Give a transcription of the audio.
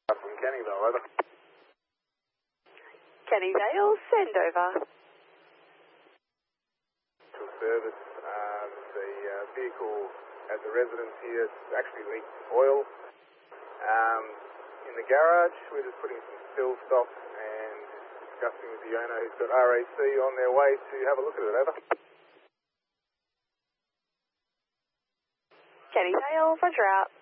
From Canningvale, over. Canningvale, send over. To service, the vehicle at the residence here actually leaked oil. In the garage, we're just putting some fill stock and discussing with the owner who's got RAC on their way to have a look at it, over. Canningvale, roger out.